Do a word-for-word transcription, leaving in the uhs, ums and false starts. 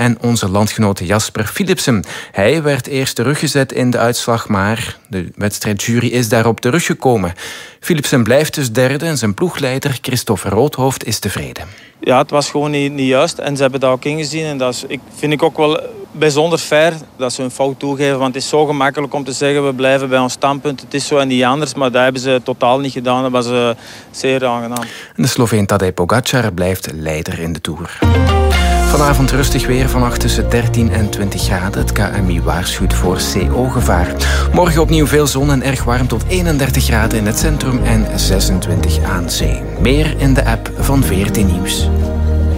en onze landgenoot Jasper Philipsen. Hij werd eerst teruggezet in de uitslag, maar de wedstrijdjury is daarop teruggekomen. Philipsen blijft dus derde en zijn ploegleider Christophe Roodhoofd is tevreden. Ja, het was gewoon niet, niet juist en ze hebben dat ook ingezien. En dat is, ik, vind ik ook wel bijzonder fair dat ze hun fout toegeven. Want het is zo gemakkelijk om te zeggen, we blijven bij ons standpunt. Het is zo en niet anders, maar dat hebben ze totaal niet gedaan. Dat was uh, zeer aangenaam. De Sloveen Tadej Pogačar blijft leider in de Tour. Vanavond rustig weer, vannacht tussen dertien en twintig graden. Het K M I waarschuwt voor C O-gevaar. Morgen opnieuw veel zon en erg warm tot eenendertig graden in het centrum en zesentwintig aan zee. Meer in de app van V R T Nieuws.